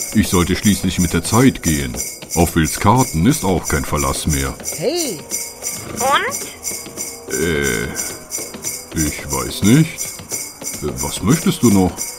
Ich sollte schließlich mit der Zeit gehen. Auf Wills Karten ist auch kein Verlass mehr. Hey. Und? Ich weiß nicht. Was möchtest du noch?